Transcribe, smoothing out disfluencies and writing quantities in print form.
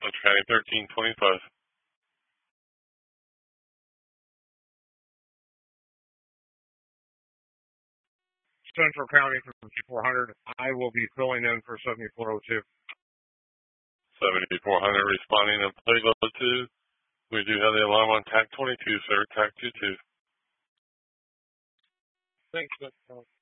County 1325. Central County from 400. I will be filling in for 7402. 7400 responding to Pueblo 2. We do have the alarm on TAC 22, sir. TAC 22. Thanks,